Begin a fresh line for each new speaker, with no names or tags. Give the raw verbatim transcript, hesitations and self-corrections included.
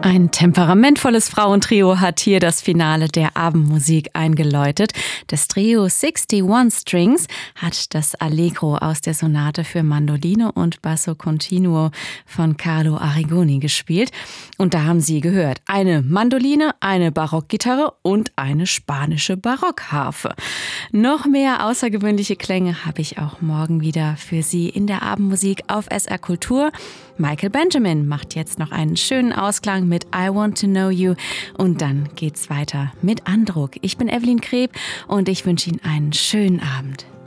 Ein temperamentvolles Frauentrio hat hier das Finale der Abendmusik eingeläutet. Das Trio einundsechzig Strings hat das Allegro aus der Sonate für Mandoline und Basso Continuo von Carlo Arrigoni gespielt. Und da haben Sie gehört, eine Mandoline, eine Barockgitarre und eine spanische Barockharfe. Noch mehr außergewöhnliche Klänge habe ich auch morgen wieder für Sie in der Abendmusik auf S R Kultur. Michael Benjamin macht jetzt noch einen schönen Ausklang mit I Want to Know You und dann geht's weiter mit Andruck. Ich bin Evelyn Kreb und ich wünsche Ihnen einen schönen Abend.